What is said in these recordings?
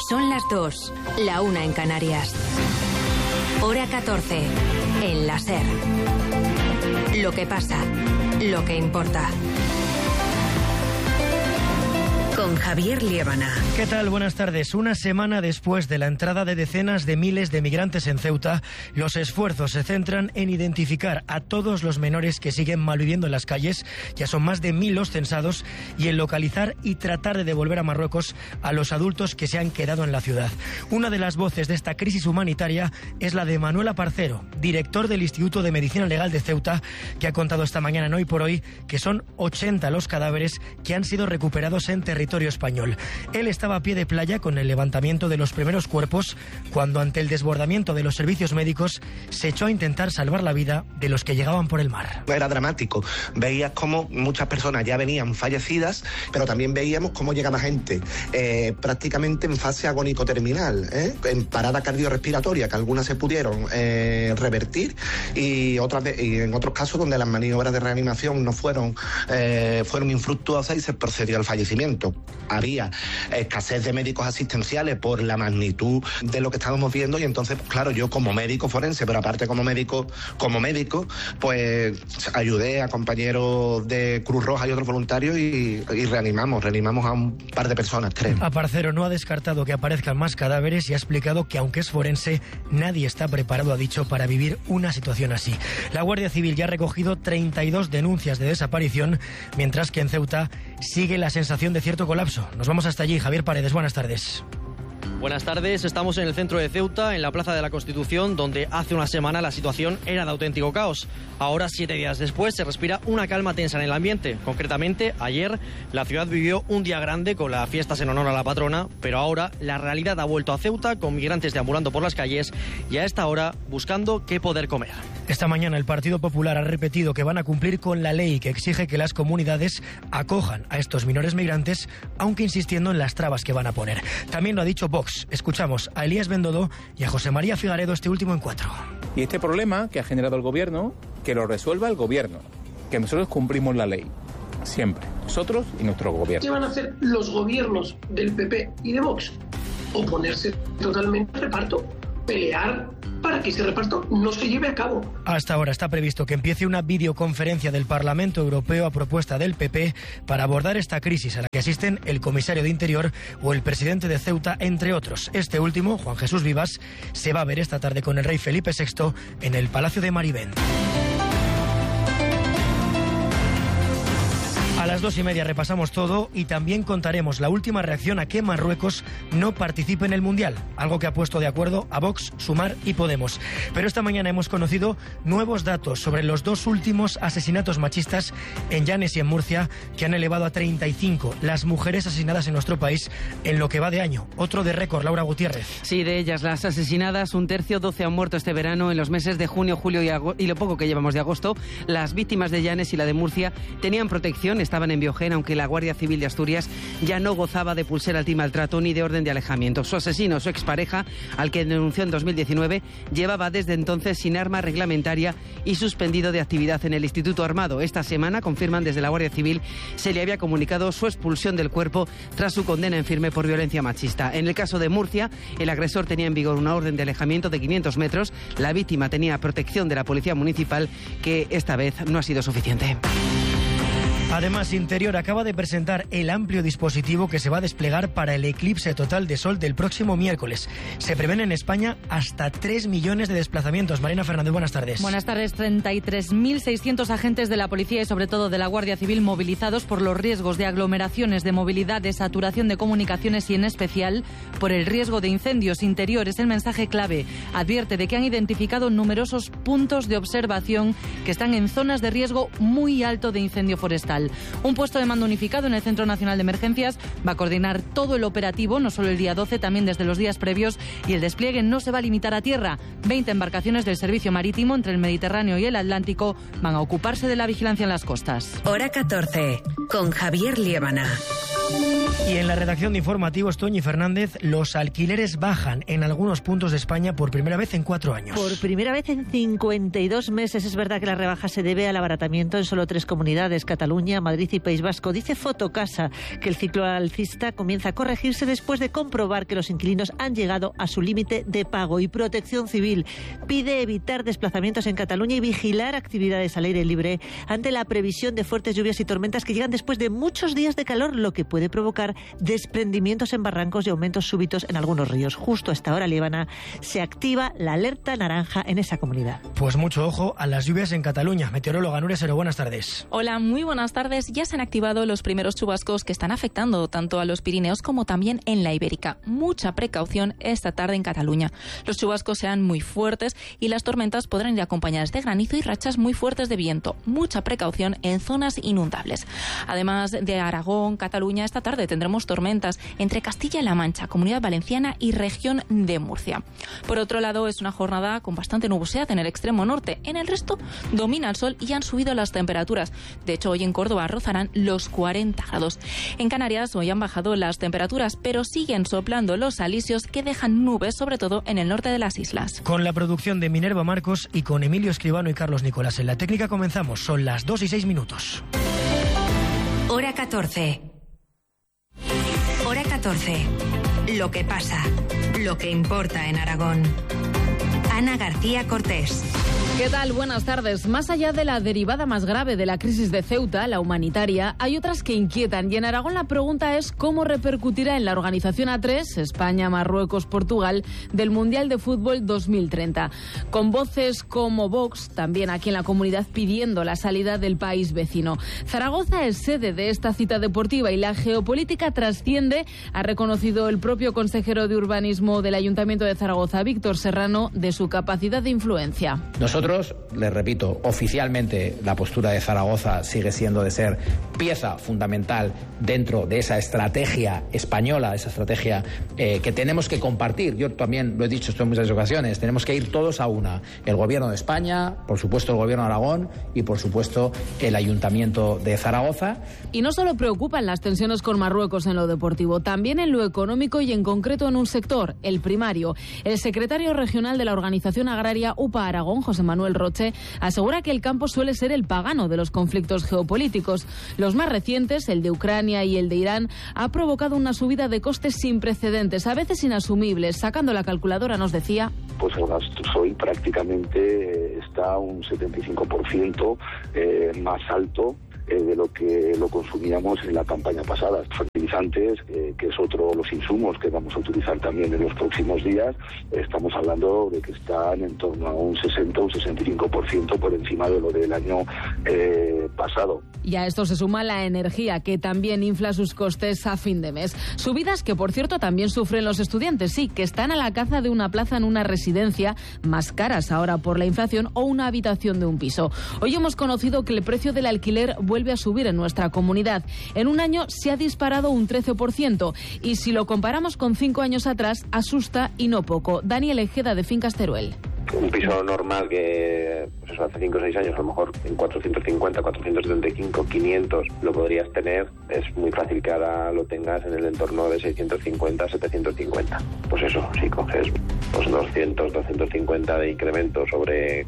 Son las 2, la 1 en Canarias. Hora 14, en la SER. Lo que pasa, lo que importa. Con Javier Liébana. ¿Qué tal? Buenas tardes. Una semana después de la entrada de decenas de miles de migrantes en Ceuta, los esfuerzos se centran en identificar a todos los menores que siguen malviviendo en las calles, ya son más de 1000 los censados, y en localizar y tratar de devolver a Marruecos a los adultos que se han quedado en la ciudad. Una de las voces de esta crisis humanitaria es la de Manuel Aparcero, director del Instituto de Medicina Legal de Ceuta, que ha contado esta mañana en Hoy por Hoy que son 80 los cadáveres que han sido recuperados en territorio español. Él estaba a pie de playa con el levantamiento de los primeros cuerpos cuando, ante el desbordamiento de los servicios médicos, se echó a intentar salvar la vida de los que llegaban por el mar. Era dramático. Veías cómo muchas personas ya venían fallecidas, pero también veíamos cómo llegaba gente prácticamente en fase agónico-terminal, en parada cardiorrespiratoria, que algunas se pudieron revertir y en otros casos donde las maniobras de reanimación no fueron infructuosas y se procedió al fallecimiento. Había escasez de médicos asistenciales por la magnitud de lo que estábamos viendo y entonces, claro, yo como médico forense, pero aparte como médico, pues ayudé a compañeros de Cruz Roja y otros voluntarios y reanimamos a un par de personas, 3. Aparcero no ha descartado que aparezcan más cadáveres y ha explicado que, aunque es forense, nadie está preparado, ha dicho, para vivir una situación así. La Guardia Civil ya ha recogido 32 denuncias de desaparición, mientras que en Ceuta sigue la sensación de cierto colapso. Nos vamos hasta allí. Javier Paredes, buenas tardes. Buenas tardes, estamos en el centro de Ceuta, en la Plaza de la Constitución, donde hace una semana la situación era de auténtico caos. Ahora, 7 días después, se respira una calma tensa en el ambiente. Concretamente, ayer la ciudad vivió un día grande con las fiestas en honor a la patrona, pero ahora la realidad ha vuelto a Ceuta, con migrantes deambulando por las calles y a esta hora buscando qué poder comer. Esta mañana el Partido Popular ha repetido que van a cumplir con la ley que exige que las comunidades acojan a estos menores migrantes, aunque insistiendo en las trabas que van a poner. También lo ha dicho Vox. Escuchamos a Elías Bendodo y a José María Figaredo, este último en 4. Y este problema que ha generado el gobierno, que lo resuelva el gobierno, que nosotros cumplimos la ley, siempre, nosotros y nuestro gobierno. ¿Qué van a hacer los gobiernos del PP y de Vox? Oponerse totalmente al reparto, pelear para que ese reparto no se lleve a cabo. Hasta ahora está previsto que empiece una videoconferencia del Parlamento Europeo a propuesta del PP para abordar esta crisis, a la que asisten el comisario de Interior o el presidente de Ceuta, entre otros. Este último, Juan Jesús Vivas, se va a ver esta tarde con el rey Felipe VI en el Palacio de Marivent. A las 2:30 repasamos todo y también contaremos la última reacción a que Marruecos no participe en el Mundial, algo que ha puesto de acuerdo a Vox, Sumar y Podemos. Pero esta mañana hemos conocido nuevos datos sobre los 2 últimos asesinatos machistas en Llanes y en Murcia, que han elevado a 35 las mujeres asesinadas en nuestro país en lo que va de año. Otro de récord, Laura Gutiérrez. Sí, de ellas las asesinadas, un tercio, 12 han muerto este verano. En los meses de junio, julio y lo poco que llevamos de agosto, las víctimas de Llanes y la de Murcia tenían protección, estaban en Biogén, aunque la Guardia Civil de Asturias ya no gozaba de pulsera antimaltrato ni de orden de alejamiento. Su asesino, su expareja, al que denunció en 2019, llevaba desde entonces sin arma reglamentaria y suspendido de actividad en el Instituto Armado. Esta semana, confirman desde la Guardia Civil, se le había comunicado su expulsión del cuerpo tras su condena en firme por violencia machista. En el caso de Murcia, el agresor tenía en vigor una orden de alejamiento de 500 metros. La víctima tenía protección de la Policía Municipal, que esta vez no ha sido suficiente. Además, Interior acaba de presentar el amplio dispositivo que se va a desplegar para el eclipse total de sol del próximo miércoles. Se prevén en España hasta 3 millones de desplazamientos. Marina Fernández, buenas tardes. Buenas tardes. 33.600 agentes de la policía y sobre todo de la Guardia Civil movilizados por los riesgos de aglomeraciones, de movilidad, de saturación de comunicaciones y en especial por el riesgo de incendios. Interior es el mensaje clave. Advierte de que han identificado numerosos puntos de observación que están en zonas de riesgo muy alto de incendio forestal. Un puesto de mando unificado en el Centro Nacional de Emergencias va a coordinar todo el operativo, no solo el día 12, también desde los días previos, y el despliegue no se va a limitar a tierra. 20 embarcaciones del servicio marítimo entre el Mediterráneo y el Atlántico van a ocuparse de la vigilancia en las costas. Hora 14, con Javier Liébana. Y en la redacción de informativos, Toñi Fernández, los alquileres bajan en algunos puntos de España por primera vez en 4 años. Por primera vez en 52 meses. Es verdad que la rebaja se debe al abaratamiento en solo 3 comunidades, Cataluña, Madrid y País Vasco. Dice Fotocasa que el ciclo alcista comienza a corregirse después de comprobar que los inquilinos han llegado a su límite de pago. Y Protección Civil pide evitar desplazamientos en Cataluña y vigilar actividades al aire libre ante la previsión de fuertes lluvias y tormentas que llegan después de muchos días de calor, lo que puede provocar desprendimientos en barrancos y aumentos súbitos en algunos ríos. Justo a esta hora, Líbana, se activa la alerta naranja en esa comunidad. Pues mucho ojo a las lluvias en Cataluña. Meteoróloga Nuria Sero, buenas tardes. Hola, muy buenas tardes. Ya se han activado los primeros chubascos que están afectando tanto a los Pirineos como también en la Ibérica. Mucha precaución esta tarde en Cataluña. Los chubascos serán muy fuertes y las tormentas podrán ir acompañadas de granizo y rachas muy fuertes de viento. Mucha precaución en zonas inundables. Además de Aragón, Cataluña, esta tarde tendremos tormentas entre Castilla-La Mancha, Comunidad Valenciana y región de Murcia. Por otro lado, es una jornada con bastante nubosidad en el extremo norte. En el resto domina el sol y han subido las temperaturas. De hecho, hoy en Córdoba rozarán los 40 grados. En Canarias hoy han bajado las temperaturas, pero siguen soplando los alisios que dejan nubes, sobre todo en el norte de las islas. Con la producción de Minerva Marcos y con Emilio Escribano y Carlos Nicolás en la técnica comenzamos. Son las 2:06. Hora 14. Hora 14. Lo que pasa, lo que importa en Aragón. Ana García Cortés. ¿Qué tal? Buenas tardes. Más allá de la derivada más grave de la crisis de Ceuta, la humanitaria, hay otras que inquietan. Y en Aragón la pregunta es cómo repercutirá en la organización A3, España, Marruecos, Portugal, del Mundial de Fútbol 2030. Con voces como Vox, también aquí en la comunidad, pidiendo la salida del país vecino. Zaragoza es sede de esta cita deportiva y la geopolítica trasciende, ha reconocido el propio consejero de urbanismo del Ayuntamiento de Zaragoza, Víctor Serrano, de su capacidad de influencia. Nosotros, les repito, oficialmente la postura de Zaragoza sigue siendo de ser pieza fundamental dentro de esa estrategia española, esa estrategia que tenemos que compartir. Yo también lo he dicho esto en muchas ocasiones, tenemos que ir todos a una. El Gobierno de España, por supuesto el Gobierno de Aragón y por supuesto el Ayuntamiento de Zaragoza. Y no solo preocupan las tensiones con Marruecos en lo deportivo, también en lo económico y en concreto en un sector, el primario. El secretario regional de la Organización Agraria UPA Aragón, José Manuel Roche, asegura que el campo suele ser el pagano de los conflictos geopolíticos. Los más recientes, el de Ucrania y el de Irán, ha provocado una subida de costes sin precedentes, a veces inasumibles. Sacando la calculadora nos decía... Pues el gasoil prácticamente está un 75% más alto de lo que lo consumíamos en la campaña pasada. Fertilizantes, que es otro de los insumos que vamos a utilizar también en los próximos días, estamos hablando de que están en torno a un 60 o un 65% por encima de lo del año pasado. Y a esto se suma la energía, que también infla sus costes a fin de mes. Subidas que, por cierto, también sufren los estudiantes, sí, que están a la caza de una plaza en una residencia, más caras ahora por la inflación, o una habitación de un piso. Hoy hemos conocido que el precio del alquiler vuelve a subir en nuestra comunidad. En un año se ha disparado un 13%, y si lo comparamos con 5 años atrás, asusta y no poco. Daniel Ejeda, de Fincas Teruel. Un piso normal que pues eso, hace 5 o 6 años, a lo mejor en 450, 475, 500 lo podrías tener. Es muy fácil que ahora lo tengas en el entorno de 650, 750. Pues eso, si coges pues 200, 250 de incremento sobre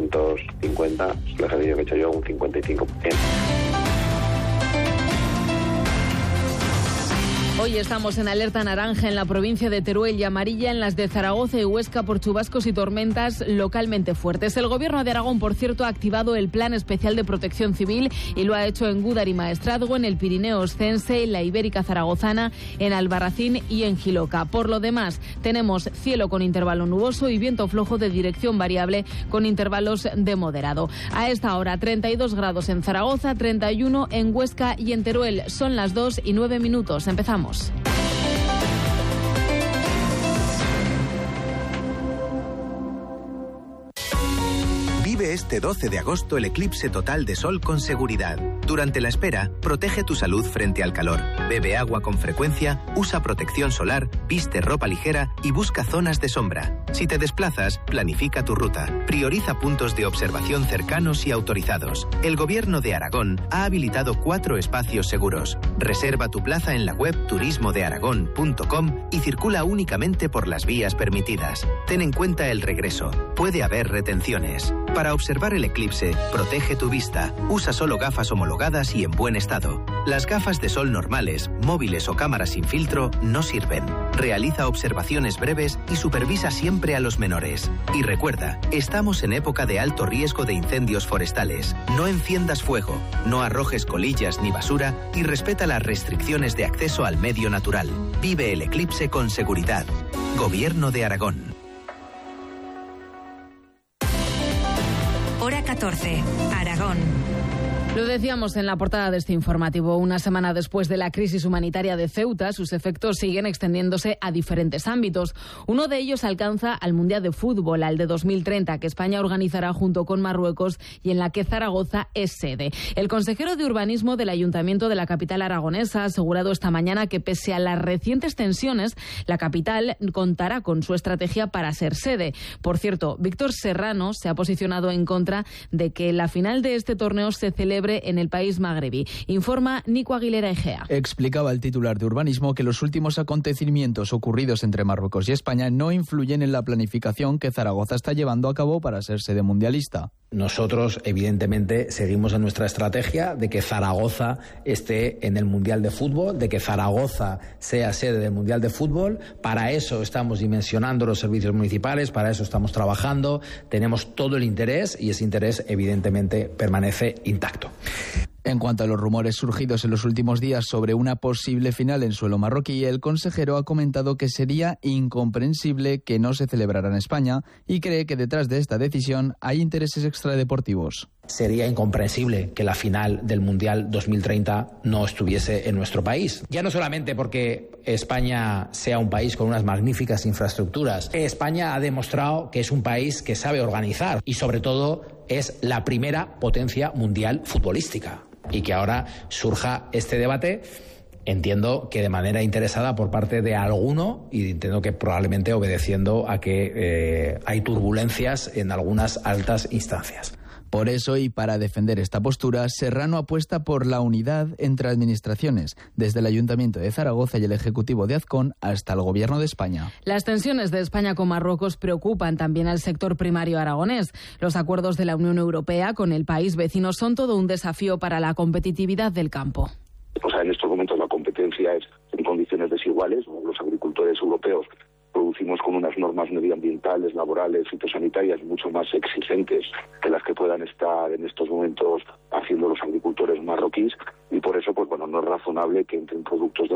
450, el ejercicio que he hecho yo, un 55%. Hoy estamos en alerta naranja en la provincia de Teruel y amarilla en las de Zaragoza y Huesca por chubascos y tormentas localmente fuertes. El Gobierno de Aragón, por cierto, ha activado el Plan Especial de Protección Civil y lo ha hecho en Gúdar y Maestrazgo, en el Pirineo Oscense, en la Ibérica Zaragozana, en Albarracín y en Jiloca. Por lo demás, tenemos cielo con intervalo nuboso y viento flojo de dirección variable con intervalos de moderado. A esta hora, 32 grados en Zaragoza, 31 en Huesca y en Teruel. Son las 2:09. Empezamos. Vive Vive este 12 de agosto el eclipse total de sol con seguridad. Durante la espera, protege tu salud frente al calor. Bebe agua con frecuencia, usa protección solar, viste ropa ligera y busca zonas de sombra. Si te desplazas, planifica tu ruta. Prioriza puntos de observación cercanos y autorizados. El Gobierno de Aragón ha habilitado 4 espacios seguros. Reserva tu plaza en la web turismodearagón.com y circula únicamente por las vías permitidas. Ten en cuenta el regreso. Puede haber retenciones. Para observar el eclipse, protege tu vista. Usa solo gafas homologadas y en buen estado. Las gafas de sol normales, móviles o cámaras sin filtro no sirven. Realiza observaciones breves y supervisa siempre a los menores. Y recuerda, estamos en época de alto riesgo de incendios forestales. No enciendas fuego, no arrojes colillas ni basura y respeta las restricciones de acceso al medio natural. Vive el eclipse con seguridad. Gobierno de Aragón. Hora 14, Aragón. Lo decíamos en la portada de este informativo. Una semana después de la crisis humanitaria de Ceuta, sus efectos siguen extendiéndose a diferentes ámbitos. Uno de ellos alcanza al Mundial de Fútbol, al de 2030, que España organizará junto con Marruecos y en la que Zaragoza es sede. El consejero de Urbanismo del Ayuntamiento de la capital aragonesa ha asegurado esta mañana que pese a las recientes tensiones, la capital contará con su estrategia para ser sede. Por cierto, Víctor Serrano se ha posicionado en contra de que la final de este torneo se celebre en el país magrebí. Informa Nico Aguilera Egea. Explicaba el titular de Urbanismo que los últimos acontecimientos ocurridos entre Marruecos y España no influyen en la planificación que Zaragoza está llevando a cabo para ser sede mundialista. Nosotros, evidentemente, seguimos en nuestra estrategia de que Zaragoza esté en el Mundial de Fútbol, de que Zaragoza sea sede del Mundial de Fútbol. Para eso estamos dimensionando los servicios municipales, para eso estamos trabajando, tenemos todo el interés y ese interés, evidentemente, permanece intacto. En cuanto a los rumores surgidos en los últimos días sobre una posible final en suelo marroquí, el consejero ha comentado que sería incomprensible que no se celebrara en España y cree que detrás de esta decisión hay intereses extradeportivos. Sería incomprensible que la final del Mundial 2030 no estuviese en nuestro país. Ya no solamente porque España sea un país con unas magníficas infraestructuras. España ha demostrado que es un país que sabe organizar y sobre todo es la primera potencia mundial futbolística. Y que ahora surja este debate, entiendo que de manera interesada por parte de alguno y entiendo que probablemente obedeciendo a que hay turbulencias en algunas altas instancias. Por eso y para defender esta postura, Serrano apuesta por la unidad entre administraciones, desde el Ayuntamiento de Zaragoza y el Ejecutivo de Azcón hasta el Gobierno de España. Las tensiones de España con Marruecos preocupan también al sector primario aragonés. Los acuerdos de la Unión Europea con el país vecino son todo un desafío para la competitividad del campo. O sea, en estos momentos la competencia es en condiciones desiguales. Los agricultores europeos producimos con unas normas medioambientales, laborales, fitosanitarias mucho más exigentes que las que puedan estar en estos momentos haciendo los agricultores marroquíes y por eso, pues bueno, no es razonable que entren productos de